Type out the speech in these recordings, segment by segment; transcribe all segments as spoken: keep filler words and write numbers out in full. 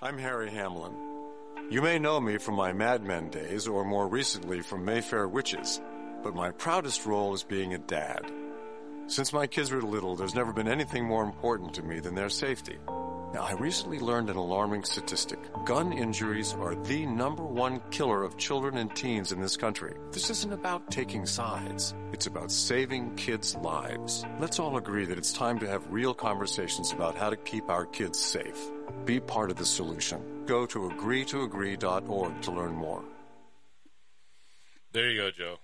I'm Harry Hamlin. You may know me from my Mad Men days or more recently from Mayfair Witches, but my proudest role is being a dad. Since my kids were little, there's never been anything more important to me than their safety. Now, I recently learned an alarming statistic. Gun injuries are the number one killer of children and teens in this country. This isn't about taking sides. It's about saving kids' lives. Let's all agree that it's time to have real conversations about how to keep our kids safe. Be part of the solution. Go to agree to agree dot org to learn more. There you go, Joe.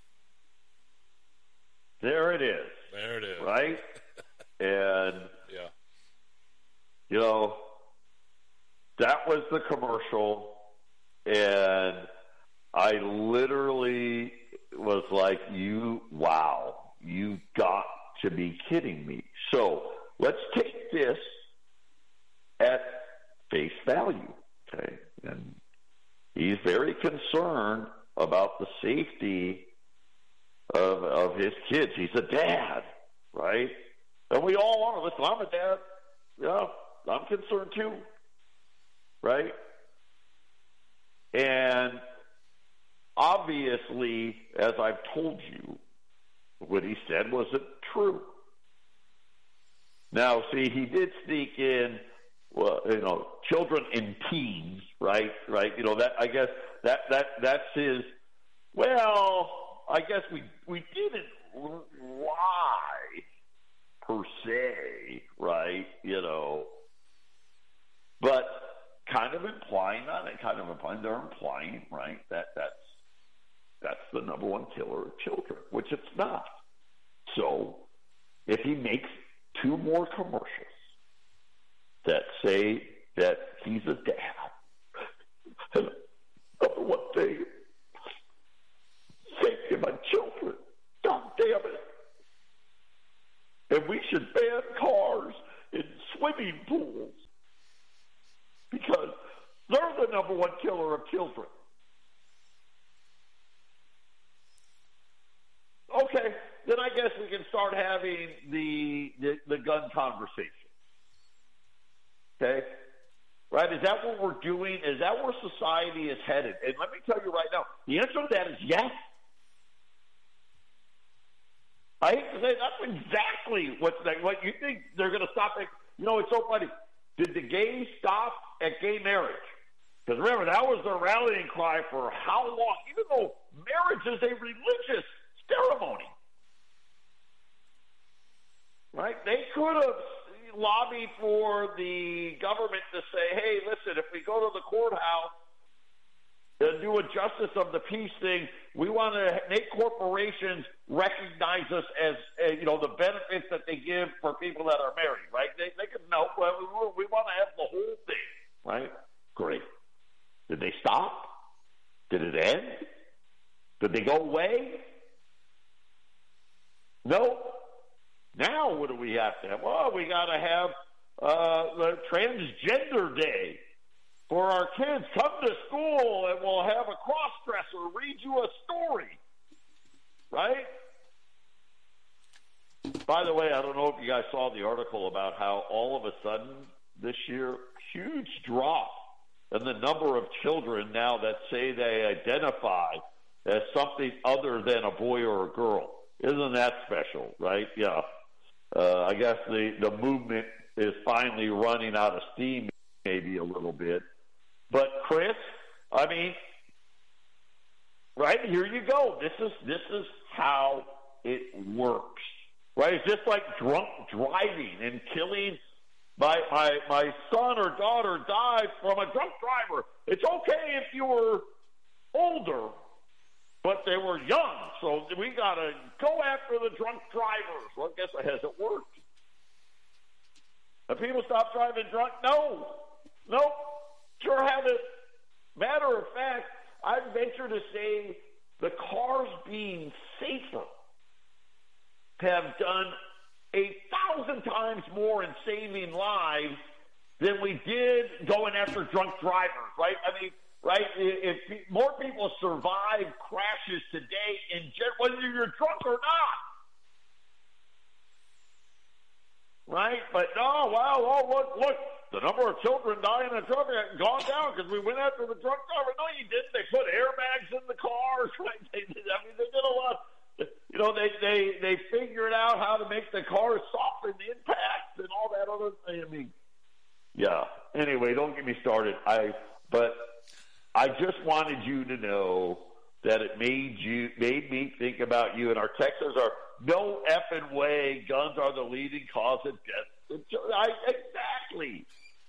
There it is. There it is. Right? And, yeah. you know, that was the commercial, and I literally was like, you, wow, you got to be kidding me. So let's take this at face value, okay? And he's very concerned about the safety of, of his kids. He's a dad, right? And we all are. Listen, I'm a dad. Yeah, I'm concerned too, right? And obviously, as I've told you, what he said wasn't true. Now, see, he did sneak in, well, you know, children and teens, right? Right? You know, that I guess that that that's his. Well, I guess we we didn't lie per se, right? You know, but kind of implying that, and kind of implying they're implying, right, that that's that's the number one killer of children, which it's not. So, if he makes two more commercials that say that he's a dad, and number one thing, safety of my children, God damn it. And we should ban cars in swimming pools because they're the number one killer of children. Okay, then I guess we can start having the the, the gun conversation. Okay? Right? Is that what we're doing? Is that where society is headed? And let me tell you right now, the answer to that is yes. I hate to say that's exactly what's that. What you think they're going to stop it? You know, it's so funny. Did the gays stop at gay marriage? Because remember, that was their rallying cry for how long? Even though marriage is a religious ceremony, right? They could have lobbied for the government to say, "Hey, listen, if we go to the courthouse and do a justice of the peace thing, we want to make corporations recognize us as, uh, you know, the benefits that they give for people that are married, right? They, they can no, well, we, we want to have the whole thing, right? Great. Did they stop? Did it end? Did they go away? No. Now what do we have to have? Well, we got to have uh, the Transgender Day. For our kids, come to school and we'll have a cross-dresser read you a story. Right? By the way, I don't know if you guys saw the article about how all of a sudden this year, huge drop in the number of children now that say they identify as something other than a boy or a girl. Isn't that special, right? Yeah. Uh, I guess the, the movement is finally running out of steam maybe a little bit. But Chris, I mean, right, here you go. This is this is how it works. Right? It's just like drunk driving and killing. My my my son or daughter died from a drunk driver. It's okay if you were older, but they were young. So we gotta go after the drunk drivers. Well, I guess it hasn't worked. Have people stopped driving drunk? No. Nope. Sure haven't. Matter of fact, I'd venture to say the cars being safer have done a thousand times more in saving lives than we did going after drunk drivers, right? I mean, right? If more people survive crashes today, in gen- whether you're drunk or not, right? But no, wow, oh, look, look, the number of children dying in a truck had gone down because we went after the truck driver. No, you didn't. They put airbags in the cars. Right? They did, I mean, they did a lot. You know, they, they, they figured out how to make the cars soften the impact and all that other thing. I mean, yeah. Anyway, don't get me started. I but I just wanted you to know that it made you made me think about you. And our texters are no effing way. Guns are the leading cause of death. I, exactly.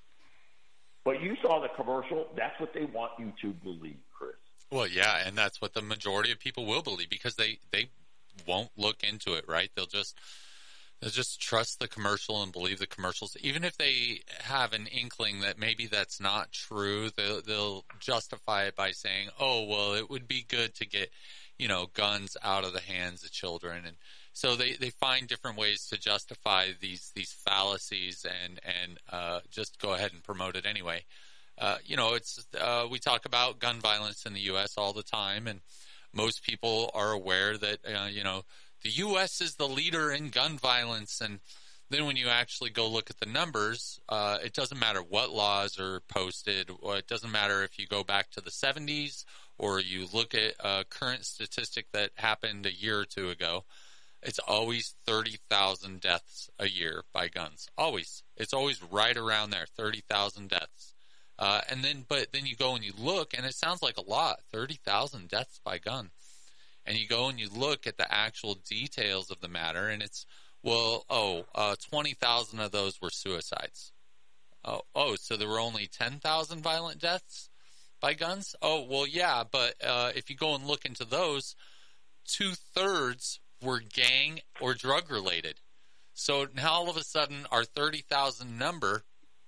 But you saw the commercial. That's what they want you to believe, Chris. Well, yeah, and that's what the majority of people will believe because they, they won't look into it, right? They'll just they'll just trust the commercial and believe the commercials, even if they have an inkling that maybe that's not true. They'll, they'll justify it by saying, "Oh, well, it would be good to get, you know, guns out of the hands of children," and so they, they find different ways to justify these these fallacies and and uh, just go ahead and promote it anyway. Uh, you know, it's uh, we talk about gun violence in the U S all the time, and most people are aware that uh, you know the U S is the leader in gun violence. And then when you actually go look at the numbers, uh, it doesn't matter what laws are posted, or it doesn't matter if you go back to the seventies or you look at a current statistic that happened a year or two ago. It's always thirty thousand deaths a year by guns. Always. It's always right around there, thirty thousand deaths. Uh, and then, but then you go and you look, and it sounds like a lot, thirty thousand deaths by gun. And you go and you look at the actual details of the matter, and it's, well, oh, uh, twenty thousand of those were suicides. Oh, oh, so there were only ten thousand violent deaths by guns? Oh, well, yeah, but uh, if you go and look into those, two-thirds were gang or drug related. So now all of a sudden our thirty thousand number,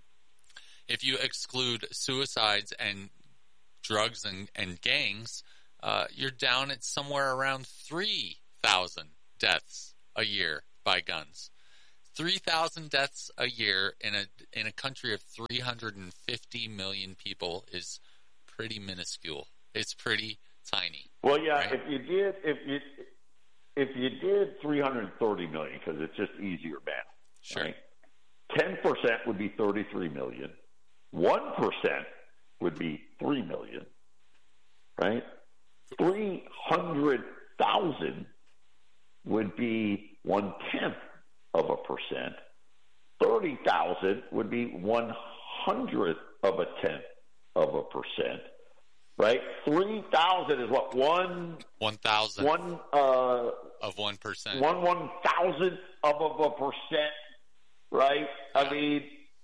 if you exclude suicides and drugs and, and gangs, uh, you're down at somewhere around three thousand deaths a year by guns. three thousand deaths a year in a in a country of three hundred fifty million people is pretty minuscule. It's pretty tiny. Well, yeah, right? if you did if you If you did three hundred thirty million, because it's just easier math, sure. Right? ten percent would be thirty-three million. one percent would be three million, right? three hundred thousand would be one-tenth of a percent. thirty thousand would be one hundredth of a tenth of a percent. Right, three thousand is what one one thousand one uh of one percent, one one thousandth of, of a percent. Right, yeah. I mean,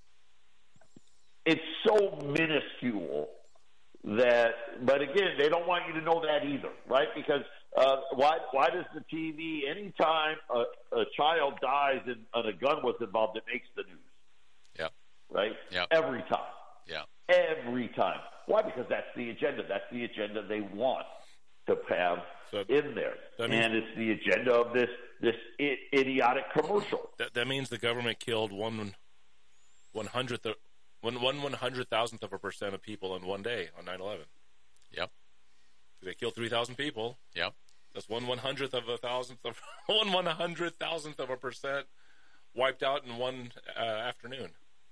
it's so minuscule that. But again, they don't want you to know that either, right? Because uh, why? Why does the T V? Anytime a, a child dies and, and a gun was involved, it makes the news. Yep. Right. Yep. Every time. Yeah. Every time. Why? Because that's the agenda. That's the agenda they want to have so in there. Means, and it's the agenda of this this I- idiotic commercial. That, that means the government killed one one hundredth of, one one one hundred thousandth of a percent of people in one day on nine eleven. Yep. They killed three thousand people. Yep. That's one one hundredth of a thousandth of one one hundred thousandth of a percent wiped out in one uh, afternoon.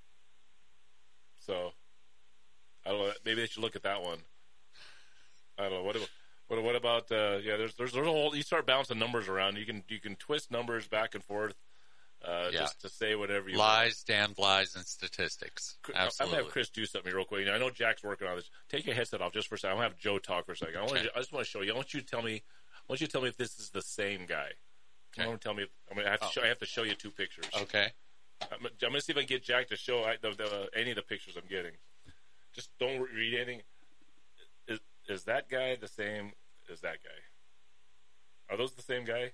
So. I don't know. Maybe they should look at that one. I don't know. What what what about? Uh, yeah, there's there's there's a whole. You start bouncing numbers around. You can you can twist numbers back and forth, uh, yeah. just to say whatever you lies, want. damned lies, and statistics. Absolutely. I'm gonna have Chris do something real quick. I know Jack's working on this. Take your headset off just for a second. I'm gonna have Joe talk for a second. I, want okay. you, I just want to show you. I want you to tell me. I want you to tell me if this is the same guy. Okay. I want to tell me. If, I'm gonna have to oh. show. I have to show you two pictures. Okay. I'm, I'm gonna see if I can get Jack to show I, the, the, any of the pictures I'm getting. Just don't read anything. Is is that guy the same as that guy? Are those the same guy?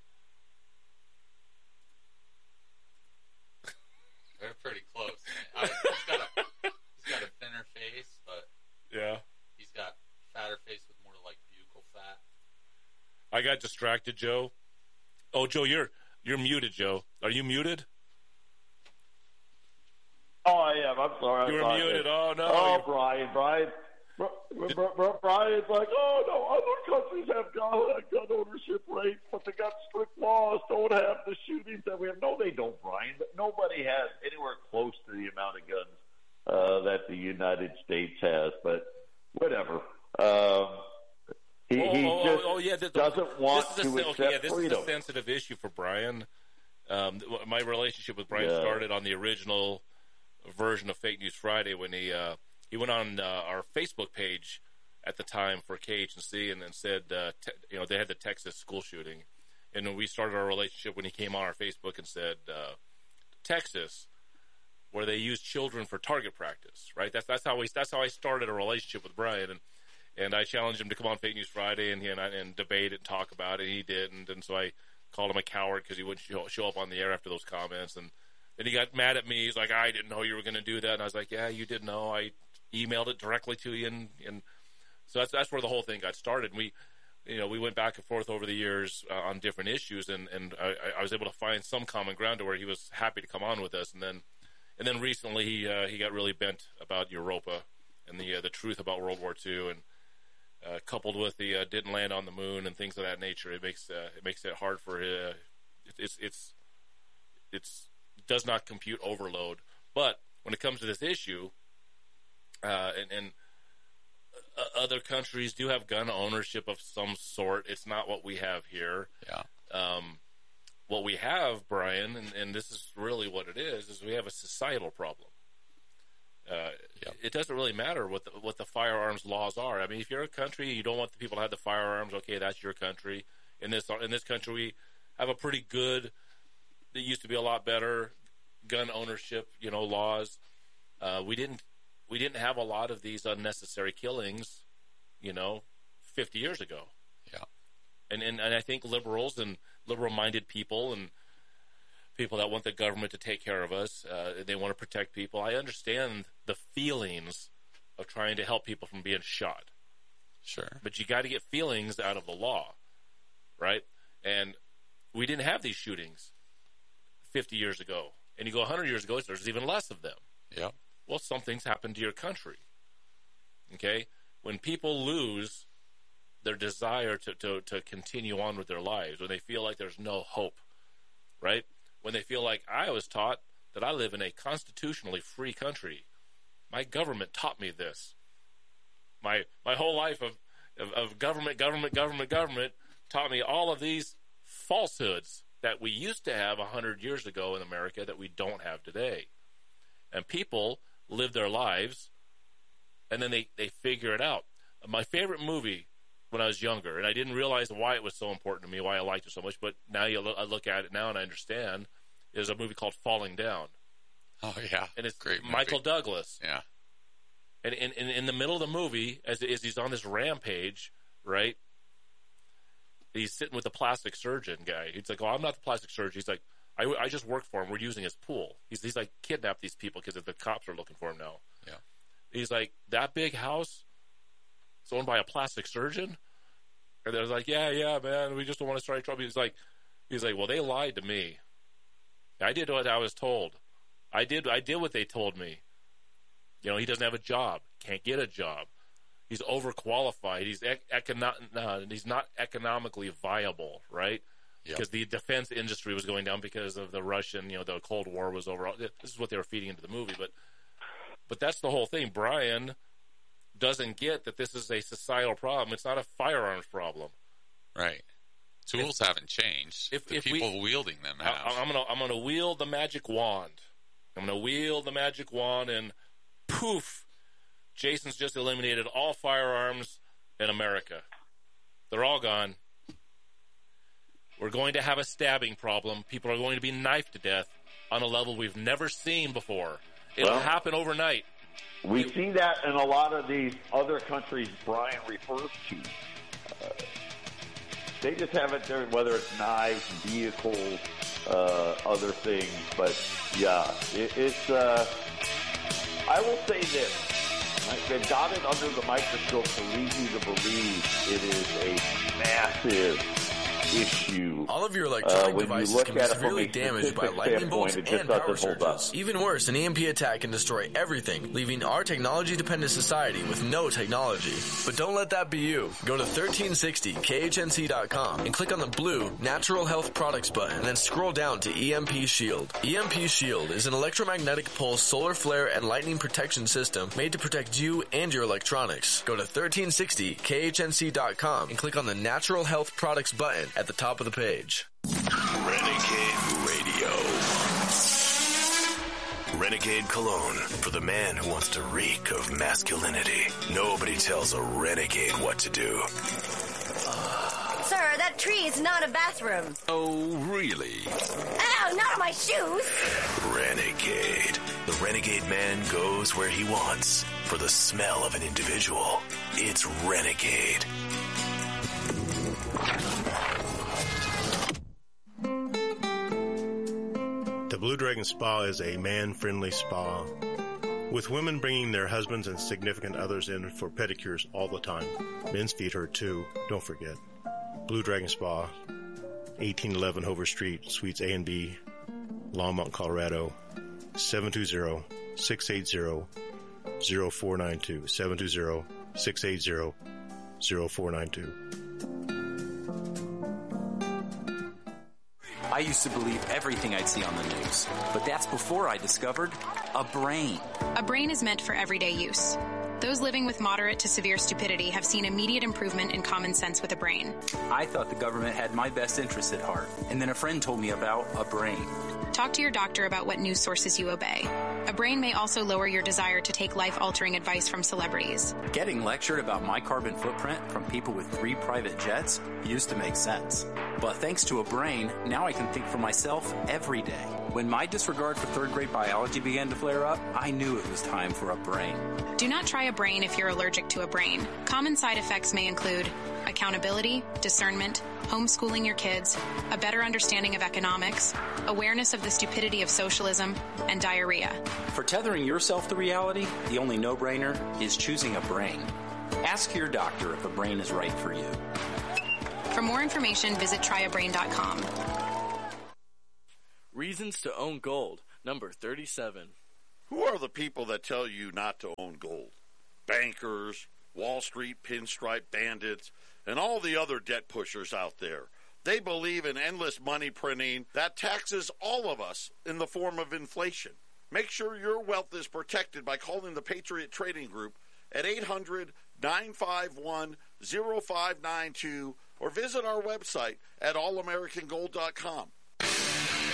They're pretty close. I, he's got a he's got a thinner face, but yeah, he's got fatter face with more like buccal fat. I got distracted, Joe. Oh, Joe, you're you're muted, Joe. Are you muted? Oh, I am. I'm sorry. You were sorry. muted. Oh, no. Oh, You're... Brian. Brian. Brian's like, oh, no, other countries have gun, gun ownership rates, but they got strict laws, don't have the shootings that we have. No, they don't, Brian. But nobody has anywhere close to the amount of guns uh, that the United States has. But whatever. Um, he, oh, he oh, just oh, yeah, the, doesn't want this is to a, accept okay, yeah, this freedom. is a sensitive issue for Brian. Um, my relationship with Brian Yeah. started on the original version of Fake News Friday when he uh, he went on uh, our Facebook page at the time for K H N C and then said, uh, te- you know, they had the Texas school shooting. And then we started our relationship when he came on our Facebook and said, uh, Texas, where they use children for target practice, right? That's that's how we that's how I started a relationship with Brian, and and I challenged him to come on Fake News Friday and he and, I, and debate it and talk about it. And he didn't, and so I called him a coward because he wouldn't show, show up on the air after those comments. And then he got mad at me. He's like, I didn't know you were going to do that. And I was like, yeah, you did know. I emailed it directly to you, and and so that's that's where the whole thing got started. And we. You know, we went back and forth over the years uh, on different issues, and, and I, I was able to find some common ground to where he was happy to come on with us. And then, and then recently he uh, he got really bent about Europa and the uh, the truth about World War Two, and uh, coupled with the uh, didn't land on the moon and things of that nature, it makes uh, it makes it hard for uh, it's it's it's it does not compute overload. But when it comes to this issue, uh, and, and other countries do have gun ownership of some sort. It's not what we have here. Yeah. Um, what we have, Brian, and, and this is really what it is, is we have a societal problem. Uh, yep. It doesn't really matter what the, what the firearms laws are. I mean, if you're a country, you don't want the people to have the firearms, okay, that's your country. In this in this country, we have a pretty good, it used to be a lot better, gun ownership, you know, laws. Uh, we didn't We didn't have a lot of these unnecessary killings, you know, fifty years ago. Yeah. And, and and I think liberals and liberal-minded people and people that want the government to take care of us, uh, they want to protect people. I understand the feelings of trying to help people from being shot. Sure. But you got to get feelings out of the law, right? And we didn't have these shootings fifty years ago. And you go one hundred years ago, there's even less of them. Yeah. Well, something's happened to your country, okay? When people lose their desire to, to, to continue on with their lives, when they feel like there's no hope, right? When they feel like, I was taught that I live in a constitutionally free country. My government taught me this. My my whole life of, of, of government, government, government, government taught me all of these falsehoods that we used to have one hundred years ago in America that we don't have today. And people live their lives, and then they, they figure it out. My favorite movie when I was younger, and I didn't realize why it was so important to me, why I liked it so much, but now you look, I look at it now and I understand, is a movie called Falling Down. Oh, yeah. And it's Great movie. Michael Douglas. Yeah. And in, in, in the middle of the movie, as, as he's on this rampage, right, he's sitting with the plastic surgeon guy. He's like, oh, I'm not the plastic surgeon. He's like, I, I just worked for him. We're using his pool. He's he's like kidnapped these people because the cops are looking for him now. Yeah. He's like, that big house is owned by a plastic surgeon? And they're like, yeah, yeah, man, we just don't want to start trouble. He's like, he's like, well, they lied to me. I did what I was told. I did I did what they told me. You know, he doesn't have a job, can't get a job. He's overqualified. He's ec- econo- no, he's not economically viable, right? Yep. Because the defense industry was going down because of the Russian, you know, the Cold War was over. This is what they were feeding into the movie. But but that's the whole thing. Brian doesn't get that this is a societal problem. It's not a firearms problem. Right. Tools if, haven't changed. If, the if people we, wielding them have. I, I'm gonna I'm gonna wield the magic wand. I'm gonna wield the magic wand, and poof, Jason's just eliminated all firearms in America. They're all gone. We're going to have a stabbing problem. People are going to be knifed to death on a level we've never seen before. It'll well, happen overnight. We it, see that in a lot of these other countries Brian refers to. Uh, they just have it there, whether it's knives, vehicles, uh, other things. But, yeah, it, it's, uh, I will say this. Right? They've got it under the microscope to lead you to believe it is a massive issue. All of your electronic uh, when devices you look can be at it from severely a damaged by statistic lightning bolts standpoint, it just and power doesn't hold up. surges. Even worse, an E M P attack can destroy everything, leaving our technology-dependent society with no technology. But don't let that be you. Go to thirteen sixty K H N C dot com and click on the blue Natural Health Products button, and then scroll down to E M P Shield. E M P Shield is an electromagnetic pulse solar flare and lightning protection system made to protect you and your electronics. Go to thirteen sixty K H N C dot com and click on the Natural Health Products button at the top of the page. Renegade Radio. Renegade Cologne for the man who wants to reek of masculinity. Nobody tells a renegade what to do. Sir, that tree is not a bathroom. Oh, really? Ow, not on my shoes. Renegade. The renegade man goes where he wants for the smell of an individual. It's Renegade. The Blue Dragon Spa is a man-friendly spa, with women bringing their husbands and significant others in for pedicures all the time. Men's feet hurt too, don't forget. Blue Dragon Spa, eighteen eleven Hover Street, Suites A and B, Longmont, Colorado, seven two zero, six eight zero, zero four nine two, seven two zero, six eight zero, zero four nine two. I used to believe everything I'd see on the news, but that's before I discovered a brain. A brain is meant for everyday use. Those living with moderate to severe stupidity have seen immediate improvement in common sense with a brain. I thought the government had my best interests at heart, and then a friend told me about a brain. Talk to your doctor about what news sources you obey. A brain may also lower your desire to take life-altering advice from celebrities. Getting lectured about my carbon footprint from people with three private jets used to make sense. But thanks to a brain, now I can think for myself every day. When my disregard for third grade biology began to flare up, I knew it was time for a brain. Do not try a brain if you're allergic to a brain. Common side effects may include accountability, discernment, homeschooling your kids, a better understanding of economics, awareness of the stupidity of socialism, and diarrhea. For tethering yourself to reality, the only no-brainer is choosing a brain. Ask your doctor if a brain is right for you. For more information, visit try a brain dot com. Reasons to own gold, number thirty-seven. Who are the people that tell you not to own gold? Bankers, Wall Street pinstripe bandits, and all the other debt pushers out there. They believe in endless money printing that taxes all of us in the form of inflation. Make sure your wealth is protected by calling the Patriot Trading Group at eight hundred, nine five one, zero five nine two or visit our website at all american gold dot com.